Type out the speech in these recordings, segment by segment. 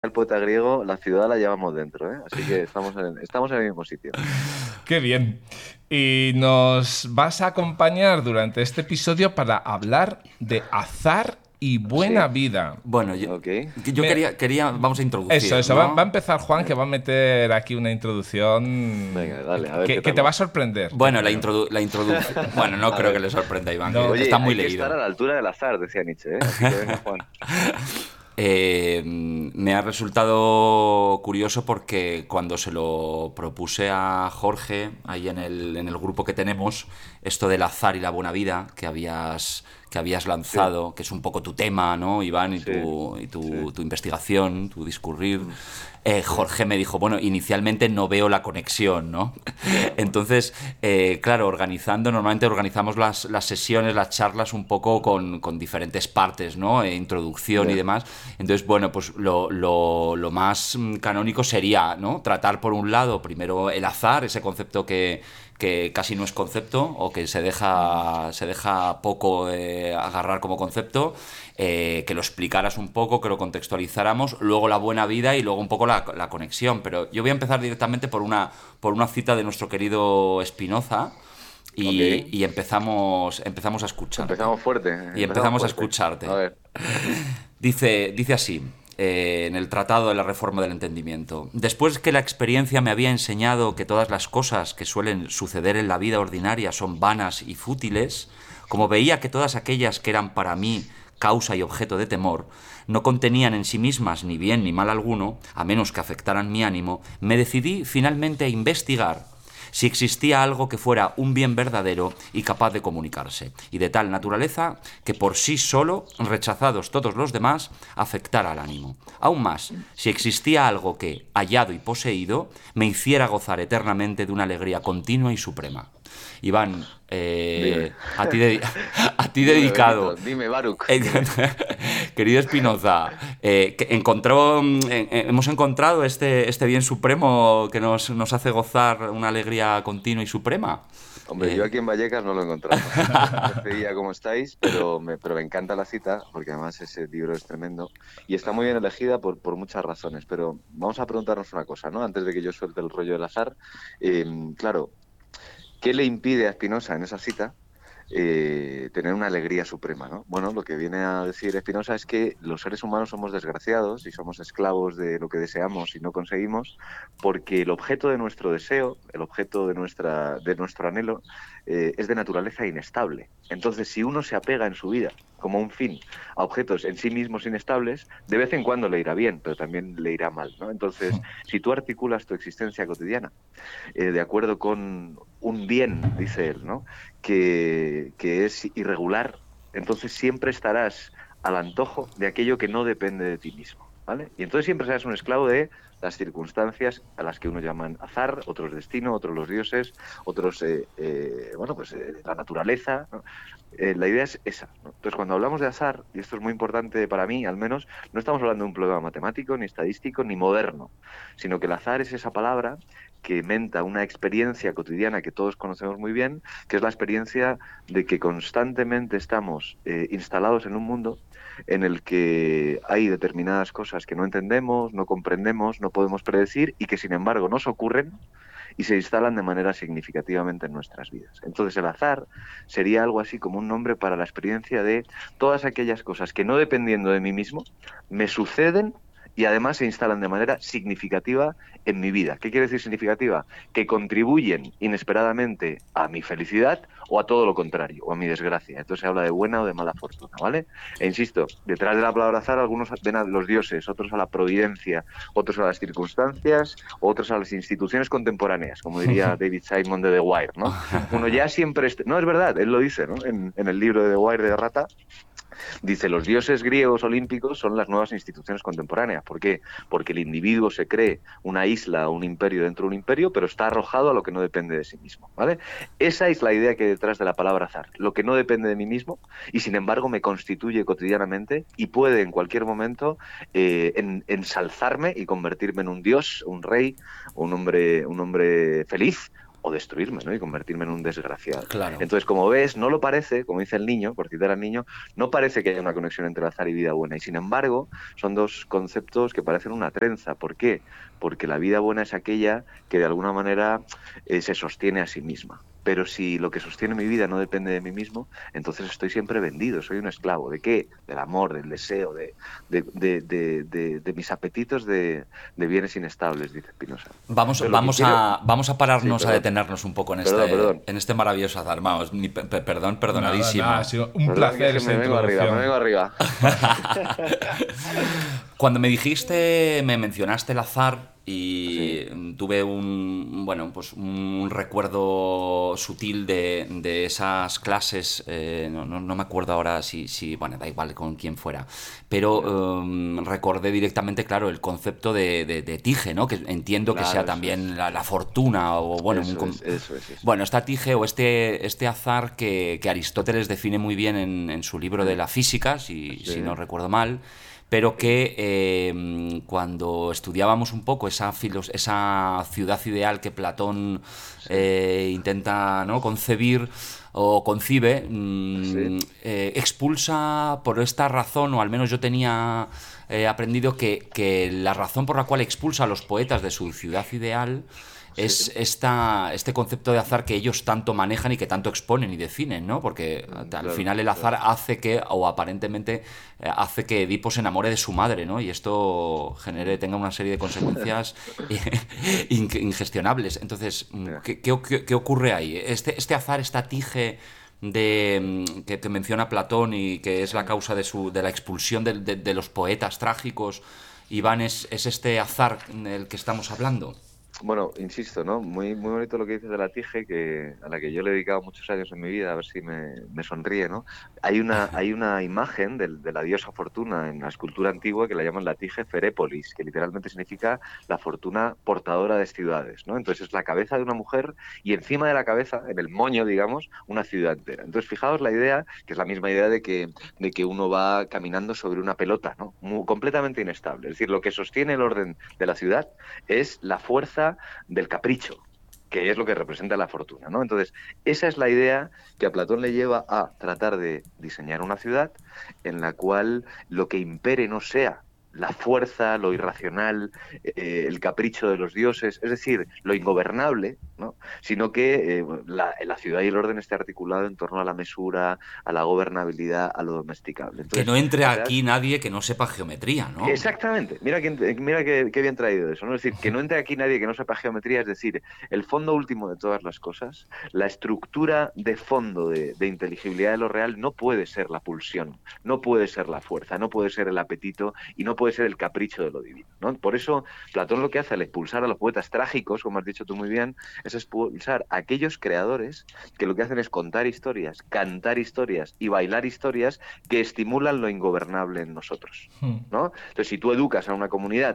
el poeta griego, la ciudad la llevamos dentro, ¿eh? Así que estamos en el mismo sitio. Qué bien. Y nos vas a acompañar durante este episodio para hablar de azar y buena Sí, vida. Bueno, yo, ok. yo Me- quería, vamos a Eso, introducir, eso. Va a ¿no? empezar Juan, que va a meter aquí una introducción Venga, dale, a ver qué que tal te va va. a sorprender, yo Bueno, creo. la introducción. Bueno, no A creo que ver. le sorprenda a Iván, No. que Oye, está muy hay que estar a leído. la altura del azar, decía Nietzsche, ¿eh? Así que venga, Juan. Me ha resultado curioso porque cuando se lo propuse a Jorge, ahí en el grupo que tenemos, esto del azar y la buena vida que habías Sí, lanzado, que es un poco tu tema, ¿no, Iván? Y sí, sí. tu investigación, tu discurrir. Mm, sí, Jorge me dijo, bueno, inicialmente no veo la conexión, ¿no? ya. Entonces, claro, normalmente organizamos las sesiones, las charlas un poco con diferentes partes, ¿no? Introducción y Ya. demás. Entonces, bueno, pues lo más canónico sería, ¿no? Tratar por un lado primero el azar, ese concepto que casi no es concepto o que Mm, se deja poco agarrar como concepto, que lo explicaras un poco, que lo contextualizáramos, luego la buena vida y luego un poco la conexión. Pero yo voy a empezar directamente por una cita de nuestro querido Spinoza ok. y empezamos a escucharte. Empezamos fuerte, Y empezamos empezamos a fuerte. A escucharte. ver. Dice así, en el Tratado de la Reforma del Entendimiento. Después que la experiencia me había enseñado que todas las cosas que suelen suceder en la vida ordinaria son vanas y fútiles, como veía que todas aquellas que eran para mí causa y objeto de temor, no contenían en sí mismas ni bien ni mal alguno, a menos que afectaran mi ánimo, me decidí finalmente a investigar si existía algo que fuera un bien verdadero y capaz de comunicarse, y de tal naturaleza que por sí solo, rechazados todos los demás, afectara al ánimo. Aún más, si existía algo que, hallado y poseído, me hiciera gozar eternamente de una alegría continua y suprema. Iván, Dime. a ti Dime, dedicado. Benito. Dime, Baruch. Eh, Dime. Querido Espinoza, hemos encontrado este bien supremo que nos hace gozar una alegría continua y suprema. Hombre, yo Eh, aquí en Vallecas no lo he encontrado. No sé en Sevilla cómo estáis, pero me encanta la cita, porque además ese libro es tremendo y está muy bien elegida por muchas razones. Pero vamos a preguntarnos una cosa, ¿no? Antes de que yo suelte el rollo del azar. Eh, claro, ¿qué le impide a Spinoza en esa cita tener una alegría suprema, ¿no? Bueno, lo que viene a decir Spinoza es que los seres humanos somos desgraciados y somos esclavos de lo que deseamos y no conseguimos, porque el objeto de nuestro deseo, el objeto de nuestro anhelo, es de naturaleza inestable. Entonces, si uno se apega en su vida como un fin a objetos en sí mismos inestables, de vez en cuando le irá bien, pero también le irá mal, ¿no? Entonces, si tú articulas tu existencia cotidiana de acuerdo con un bien, dice él, ¿no? Que es irregular, entonces siempre estarás al antojo de aquello que no depende de ti mismo, ¿vale? Y entonces siempre serás un esclavo de las circunstancias a las que uno llaman azar, otros destino, otros los dioses, otros, bueno, pues la naturaleza, ¿no? La idea es esa, ¿no? Entonces, cuando hablamos de azar, y esto es muy importante para mí al menos, no estamos hablando de un problema matemático, ni estadístico, ni moderno, sino que el azar es esa palabra que menta una experiencia cotidiana que todos conocemos muy bien, que es la experiencia de que constantemente estamos instalados en un mundo en el que hay determinadas cosas que no entendemos, no comprendemos, no podemos predecir y que sin embargo nos ocurren y se instalan de manera significativamente en nuestras vidas. Entonces el azar sería algo así como un nombre para la experiencia de todas aquellas cosas que no dependiendo de mí mismo me suceden y además se instalan de manera significativa en mi vida. ¿Qué quiere decir significativa? Que contribuyen inesperadamente a mi felicidad o a todo lo contrario, o a mi desgracia. Entonces se habla de buena o de mala fortuna, ¿vale? E insisto, detrás de la palabra azar algunos ven a los dioses, otros a la providencia, otros a las circunstancias, otros a las instituciones contemporáneas, como diría David Simon de The Wire, ¿no? Uno ya siempre... No, es verdad, él lo dice, ¿no? En el libro de The Wire de Rata, dice, los dioses griegos olímpicos son las nuevas instituciones contemporáneas. ¿Por qué? Porque el individuo se cree una isla o un imperio dentro de un imperio, pero está arrojado a lo que no depende de sí mismo, ¿vale? Esa es la idea que hay detrás de la palabra azar. Lo que no depende de mí mismo y sin embargo me constituye cotidianamente y puede en cualquier momento ensalzarme y convertirme en un dios, un rey, un hombre feliz o destruirme, ¿no? Y convertirme en un desgraciado. Claro. Entonces, como ves, no lo parece, como dice el niño, por citar al niño, no parece que haya una conexión entre azar y vida buena. Y sin embargo, son dos conceptos que parecen una trenza. ¿Por qué? Porque la vida buena es aquella que de alguna manera se sostiene a sí misma. Pero si lo que sostiene mi vida no depende de mí mismo, entonces estoy siempre vendido, soy un esclavo. ¿De qué? Del amor, del deseo, de mis apetitos de bienes inestables, dice Spinoza. Vamos a pararnos, a detenernos un poco en este maravilloso azar. Vamos, perdonadísimo. Nada, ha sido un placer esa introducción. Me vengo arriba. Cuando me mencionaste el azar y tuve un recuerdo sutil de esas clases, no me acuerdo ahora si bueno, da igual con quién fuera, pero recordé directamente, claro, el concepto de tige, ¿no? Que entiendo que sea también la fortuna o bueno, eso. Bueno, esta tige o este azar que Aristóteles define muy bien en su libro de la física, si no recuerdo mal, pero que cuando estudiábamos un poco esa ciudad ideal que Platón intenta, ¿no?, concebir o concibe, expulsa por esta razón, o al menos yo tenía aprendido que la razón por la cual expulsa a los poetas de su ciudad ideal es este concepto de azar que ellos tanto manejan y que tanto exponen y definen, ¿no? Porque al final el azar hace que, o aparentemente hace que Edipo se enamore de su madre, ¿no? Y esto tenga una serie de consecuencias ingestionables. Entonces, ¿qué ocurre ahí? Este azar, esta tige que menciona Platón y que es la causa de la expulsión de los poetas trágicos, Iván, ¿es este azar del que estamos hablando? Bueno, insisto, ¿no? Muy, muy bonito lo que dices de la tige, a la que yo le he dedicado muchos años en mi vida, a ver si me sonríe, ¿no? Hay una imagen de la diosa Fortuna en la escultura antigua que la llaman la tige Ferépolis, que literalmente significa la fortuna portadora de ciudades, ¿no? Entonces es la cabeza de una mujer y encima de la cabeza, en el moño, digamos, una ciudad entera. Entonces fijaos la idea, que es la misma idea de que uno va caminando sobre una pelota, ¿no? Completamente inestable. Es decir, lo que sostiene el orden de la ciudad es la fuerza del capricho, que es lo que representa la fortuna, ¿no? Entonces, esa es la idea que a Platón le lleva a tratar de diseñar una ciudad en la cual lo que impere no sea la fuerza, lo irracional, el capricho de los dioses, es decir, lo ingobernable, ¿no? Sino que la ciudad y el orden esté articulado en torno a la mesura, a la gobernabilidad, a lo domesticable. Entonces, que no entre aquí nadie que no sepa geometría, ¿no? Exactamente. Mira qué bien traído eso, ¿no? Es decir, que no entre aquí nadie que no sepa geometría, es decir, el fondo último de todas las cosas, la estructura de fondo de inteligibilidad de lo real no puede ser la pulsión, no puede ser la fuerza, no puede ser el apetito y no puede ser el capricho de lo divino, ¿no? Por eso Platón lo que hace al expulsar a los poetas trágicos, como has dicho tú muy bien, es expulsar a aquellos creadores que lo que hacen es contar historias, cantar historias y bailar historias que estimulan lo ingobernable en nosotros, ¿no? Entonces, si tú educas a una comunidad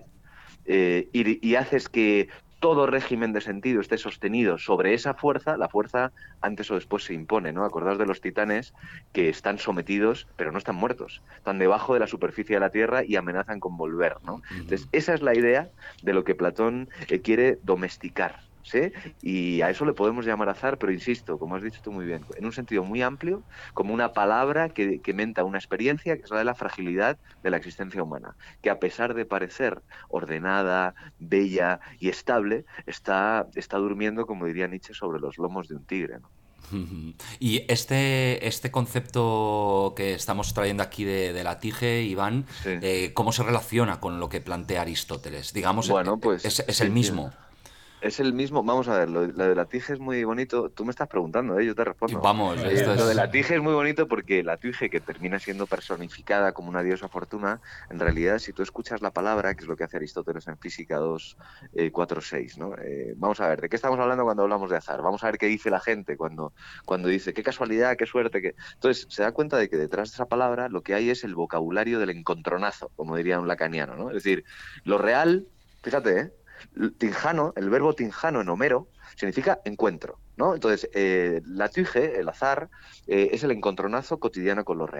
y haces que todo régimen de sentido esté sostenido sobre esa fuerza, la fuerza antes o después se impone, ¿no? Acordaos de los titanes que están sometidos, pero no están muertos, están debajo de la superficie de la Tierra y amenazan con volver, ¿no? Entonces, esa es la idea de lo que Platón quiere domesticar, ¿sí? Y a eso le podemos llamar azar, pero insisto, como has dicho tú muy bien, en un sentido muy amplio, como una palabra que menta una experiencia que es la de la fragilidad de la existencia humana, que a pesar de parecer ordenada, bella y estable, está durmiendo, como diría Nietzsche, sobre los lomos de un tigre, ¿no? Y este concepto que estamos trayendo aquí de la tige, Iván, ¿cómo se relaciona con lo que plantea Aristóteles? Digamos, bueno, pues, es el mismo. Es el mismo, vamos a ver, lo de la tige es muy bonito. Tú me estás preguntando, yo te respondo. Vamos, Lo de la tige es muy bonito porque la tige, que termina siendo personificada como una diosa Fortuna, en realidad, si tú escuchas la palabra, que es lo que hace Aristóteles en Física 2, 4, 6, ¿no? Vamos a ver, ¿de qué estamos hablando cuando hablamos de azar? Vamos a ver qué dice la gente cuando dice, qué casualidad, qué suerte. Entonces, se da cuenta de que detrás de esa palabra lo que hay es el vocabulario del encontronazo, como diría un lacaniano, ¿no? Es decir, lo real, fíjate, Tinjano, el verbo tinjano en Homero significa encuentro, ¿no? Entonces, la tige, el azar, es el encontronazo cotidiano con lo real.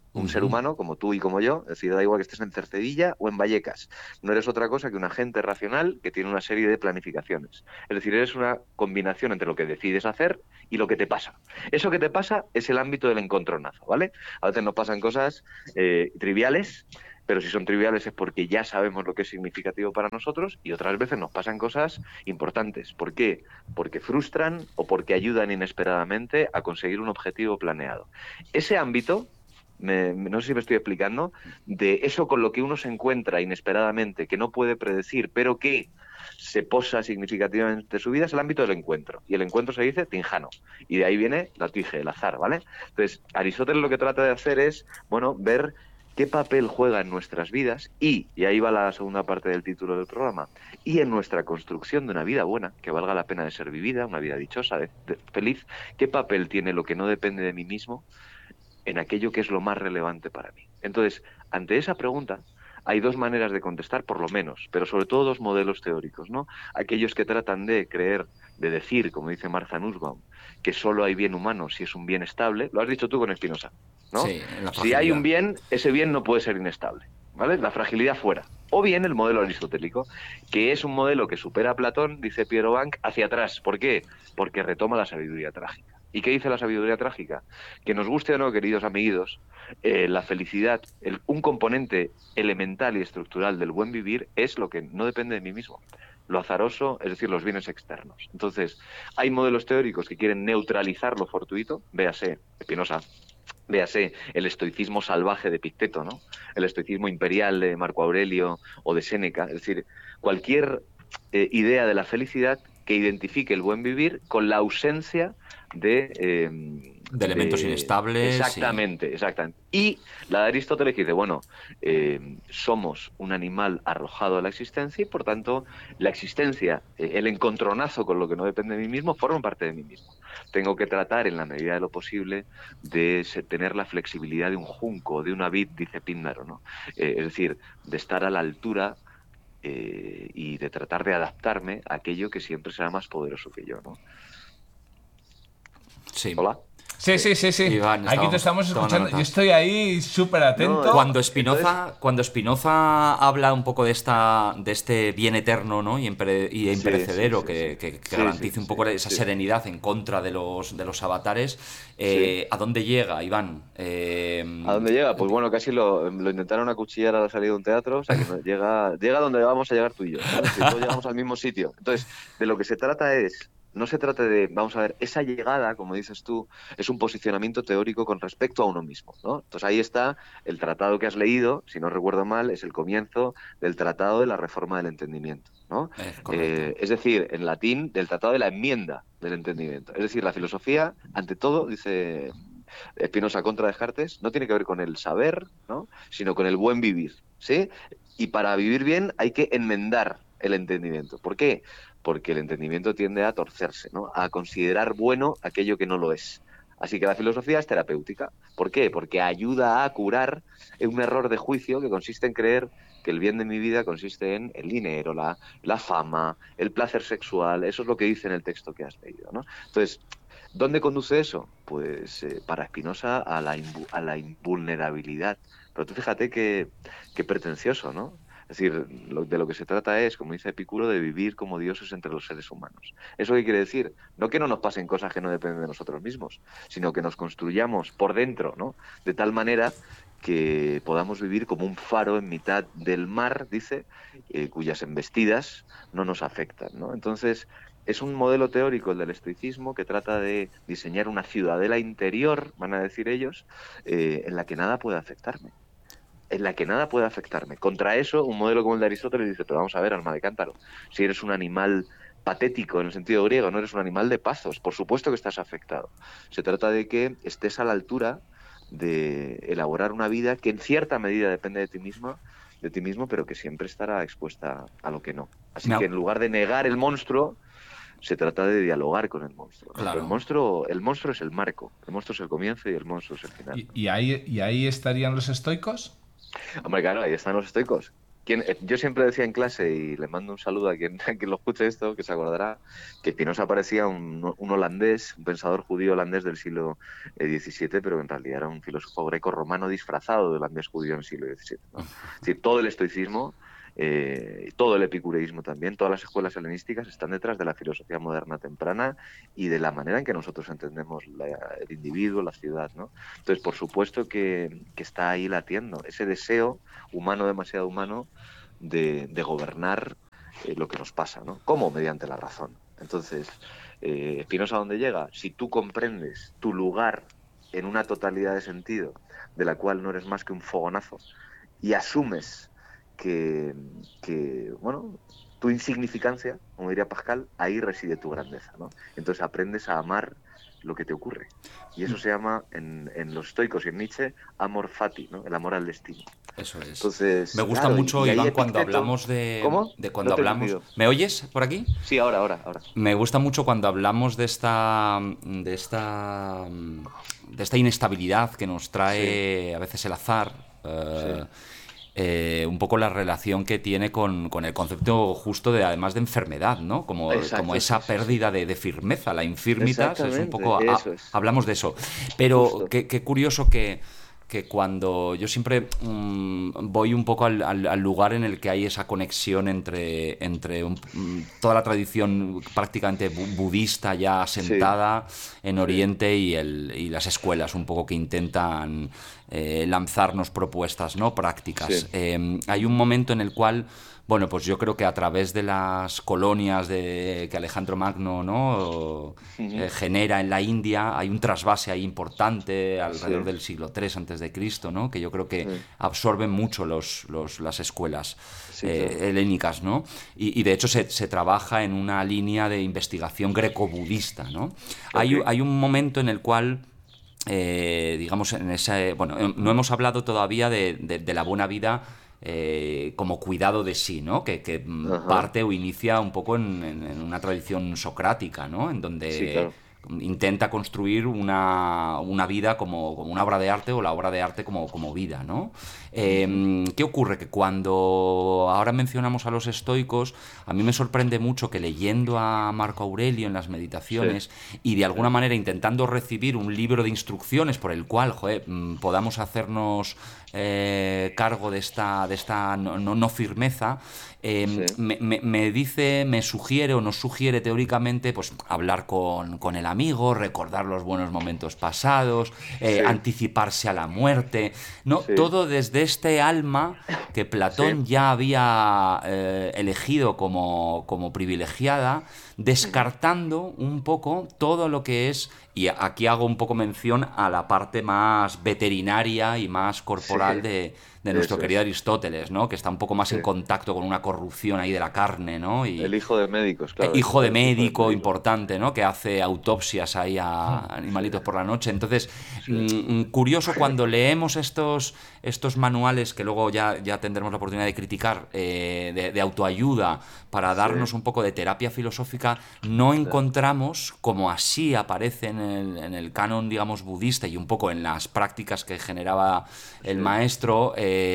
un ser humano como tú y como yo, es decir, da igual que estés en Cercedilla o en Vallecas, no eres otra cosa que un agente racional que tiene una serie de planificaciones. Es decir, eres una combinación entre lo que decides hacer y lo que te pasa. Eso que te pasa es el ámbito del encontronazo, ¿vale? A veces nos pasan cosas triviales, pero si son triviales es porque ya sabemos lo que es significativo para nosotros, y otras veces nos pasan cosas importantes. ¿Por qué? Porque frustran o porque ayudan inesperadamente a conseguir un objetivo planeado. Ese ámbito, no sé si me estoy explicando, de eso con lo que uno se encuentra inesperadamente, que no puede predecir, pero que se posa significativamente en su vida, es el ámbito del encuentro. Y el encuentro se dice tinjano. Y de ahí viene la tije, el azar, ¿vale? Entonces, Aristóteles lo que trata de hacer es, bueno, ver qué papel juega en nuestras vidas y ahí va la segunda parte del título del programa, y en nuestra construcción de una vida buena, que valga la pena de ser vivida, una vida dichosa, feliz, qué papel tiene lo que no depende de mí mismo en aquello que es lo más relevante para mí. Entonces, ante esa pregunta, hay dos maneras de contestar, por lo menos, pero sobre todo dos modelos teóricos, ¿no? Aquellos que tratan de creer, de decir, como dice Martha Nussbaum, que solo hay bien humano si es un bien estable. Lo has dicho tú con Spinoza, ¿no? Sí, la si hay un fragilidad. bien, ese bien no puede ser inestable, ¿vale? La fragilidad fuera. O bien el modelo aristotélico, que es un modelo que supera a Platón, dice Piero Bank, hacia atrás. ¿Por qué? Porque retoma la sabiduría trágica. ¿Y qué dice la sabiduría trágica? Que nos guste o no, queridos amiguitos, la felicidad, un componente elemental y estructural del buen vivir es lo que no depende de mí mismo. Lo azaroso, es decir, los bienes externos. Entonces, hay modelos teóricos que quieren neutralizar lo fortuito, véase Spinoza, véase el estoicismo salvaje de Epicteto, ¿no? El estoicismo imperial de Marco Aurelio o de Séneca, es decir, cualquier idea de la felicidad que identifique el buen vivir con la ausencia de elementos inestables. Exactamente, exactamente. Y la de Aristóteles que dice, bueno, somos un animal arrojado a la existencia y por tanto la existencia, el encontronazo con lo que no depende de mí mismo, forma parte de mí mismo. Tengo que tratar en la medida de lo posible de tener la flexibilidad de un junco, de una vid, dice Píndaro, ¿no? Es decir, de estar a la altura y de tratar de adaptarme a aquello que siempre será más poderoso que yo, ¿no? Sí. Hola. Sí. Iván, aquí te estamos escuchando. nota. Yo estoy ahí súper atento. No, Cuando Spinoza habla un poco de este bien eterno, ¿no? y imperecedero, que garantice un poco esa serenidad en contra de los avatares, ¿a dónde llega, Iván? ¿A dónde llega? Pues bueno, casi lo intentaron acuchillar a la salida de un teatro, o sea que llega donde vamos a llegar tú y yo, ¿no? Es decir, todos llegamos al mismo sitio. Entonces, de lo que se trata no se trata de, vamos a ver, esa llegada, como dices tú, es un posicionamiento teórico con respecto a uno mismo, ¿no? Entonces ahí está el tratado que has leído, si no recuerdo mal, es el comienzo del Tratado de la Reforma del Entendimiento, ¿no? Es decir, en latín, del Tratado de la Enmienda del Entendimiento. Es decir, la filosofía, ante todo, dice Spinoza contra Descartes, no tiene que ver con el saber, ¿no? Sino con el buen vivir, ¿sí? Y para vivir bien hay que enmendar el entendimiento. ¿Por qué? Porque el entendimiento tiende a torcerse, ¿no? A considerar bueno aquello que no lo es. Así que la filosofía es terapéutica. ¿Por qué? Porque ayuda a curar un error de juicio que consiste en creer que el bien de mi vida consiste en el dinero, la fama, el placer sexual. Eso es lo que dice en el texto que has leído, ¿no? Entonces, ¿dónde conduce eso? Pues para Spinoza a la invulnerabilidad. Pero tú fíjate qué pretencioso, ¿no? Es decir, de lo que se trata es, como dice Epicuro, de vivir como dioses entre los seres humanos. ¿Eso qué quiere decir? No que no nos pasen cosas que no dependen de nosotros mismos, sino que nos construyamos por dentro, ¿no? De tal manera que podamos vivir como un faro en mitad del mar, dice, cuyas embestidas no nos afectan, ¿no? Entonces, es un modelo teórico, el del estoicismo, que trata de diseñar una ciudadela interior, van a decir ellos, en la que nada puede afectarme. Contra eso, un modelo como el de Aristóteles dice, pero vamos a ver, alma de cántaro, si eres un animal patético en el sentido griego, no eres un animal de pazos, por supuesto que estás afectado. Se trata de que estés a la altura de elaborar una vida que en cierta medida depende de ti mismo, pero que siempre estará expuesta a lo que no. Así que en lugar de negar el monstruo, se trata de dialogar con el monstruo, ¿no? Claro. El monstruo es el marco, el monstruo es el comienzo y el monstruo es el final. ¿Y ahí estarían los estoicos? Hombre, claro, ahí están los estoicos. Yo siempre decía en clase, y le mando un saludo a quien lo escuche esto, que se acordará, que Spinoza parecía un holandés, un pensador judío holandés del siglo XVII, pero en realidad era un filósofo greco-romano disfrazado de holandés judío en el siglo XVII, ¿no? Es decir, todo el estoicismo, todo el epicureísmo también, todas las escuelas helenísticas están detrás de la filosofía moderna temprana y de la manera en que nosotros entendemos el individuo, la ciudad, ¿no? Entonces, por supuesto que está ahí latiendo ese deseo humano, demasiado humano, de gobernar lo que nos pasa, ¿no? ¿Cómo? Mediante la razón. Entonces, Spinoza, ¿dónde llega? Si tú comprendes tu lugar en una totalidad de sentido, de la cual no eres más que un fogonazo, y asumes que bueno, tu insignificancia, como diría Pascal, ahí reside tu grandeza, ¿no? Entonces aprendes a amar lo que te ocurre. Y eso se llama, en los estoicos y en Nietzsche, amor fati, ¿no? El amor al destino. Eso es. Entonces, me gusta claro, mucho, y ahí Iván, cuando Epicteto... hablamos de... ¿Cómo? de cuando No te he hablamos... entendido. ¿Me oyes por aquí? Sí, ahora. Me gusta mucho cuando hablamos de esta inestabilidad que nos trae a veces el azar. Un poco la relación que tiene con el concepto justo de, además de enfermedad, ¿no? Como esa pérdida de firmeza, la infirmitas, es un poco... hablamos de eso. Pero qué curioso que cuando yo siempre voy un poco al lugar en el que hay esa conexión entre toda la tradición prácticamente budista ya asentada en Oriente y las escuelas un poco que intentan lanzarnos propuestas, ¿no? Prácticas. Hay un momento en el cual, bueno, pues yo creo que a través de las colonias que Alejandro Magno, ¿no? Genera en la India, hay un trasvase ahí importante alrededor del siglo III a.C., ¿no? Que yo creo que absorben mucho las escuelas helénicas, ¿no? Y de hecho se trabaja en una línea de investigación greco-budista, ¿no? Hay un momento en el cual digamos, bueno, no hemos hablado todavía de la buena vida como cuidado de sí, ¿no? Que parte o inicia un poco en una tradición socrática, ¿no? En donde intenta construir una vida como una obra de arte, o la obra de arte como vida, ¿no? ¿Qué ocurre? Que cuando ahora mencionamos a los estoicos, a mí me sorprende mucho que leyendo a Marco Aurelio en las Meditaciones y de alguna manera intentando recibir un libro de instrucciones por el cual podamos hacernos cargo de esta no firmeza, me sugiere o nos sugiere teóricamente pues hablar con el amigo, recordar los buenos momentos pasados, anticiparse a la muerte, ¿no? Todo desde este alma que Platón ya había elegido como privilegiada, descartando un poco todo lo que es, y aquí hago un poco mención a la parte más veterinaria y más corporal de nuestro querido Aristóteles, ¿no? Que está un poco más en contacto con una corrupción ahí de la carne, ¿no? Y el hijo de médicos, claro. Hijo de médico importante, ¿no? Que hace autopsias ahí a animalitos por la noche. Entonces, curioso cuando leemos estos manuales que luego ya tendremos la oportunidad de criticar, de autoayuda, para darnos un poco de terapia filosófica, no encontramos, como así aparece en el canon, digamos, budista y un poco en las prácticas que generaba el maestro,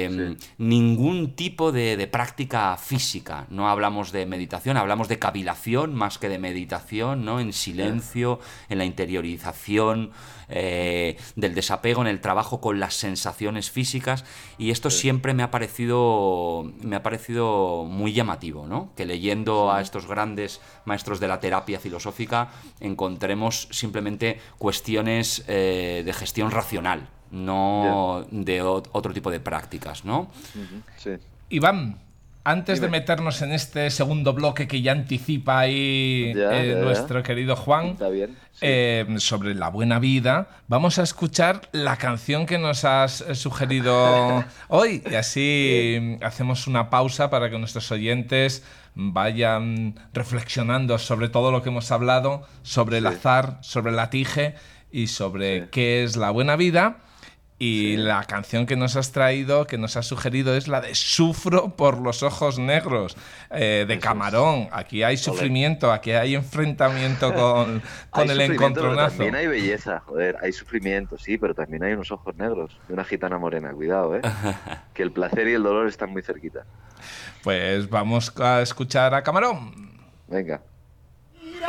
ningún tipo de práctica física. No hablamos de meditación, hablamos de cavilación más que de meditación, ¿no? En silencio, en la interiorización del desapego, en el trabajo con las sensaciones físicas, y esto siempre me ha parecido muy llamativo, ¿no? Que leyendo a estos grandes maestros de la terapia filosófica encontremos simplemente cuestiones de gestión racional, no de otro tipo de prácticas, ¿no? Iván, antes de meternos en este segundo bloque que ya anticipa ahí nuestro querido Juan, está bien, sobre la buena vida, vamos a escuchar la canción que nos has sugerido hoy, y así hacemos una pausa para que nuestros oyentes vayan reflexionando sobre todo lo que hemos hablado, sobre el azar, sobre la tige y sobre qué es la buena vida. Y la canción que nos has traído, que nos has sugerido, es la de Sufro por los ojos negros, de Camarón. Aquí hay sufrimiento, aquí hay enfrentamiento con el encontronazo. También hay belleza, joder, hay sufrimiento, sí, pero también hay unos ojos negros de una gitana morena, cuidado, que el placer y el dolor están muy cerquita. Pues vamos a escuchar a Camarón. Venga.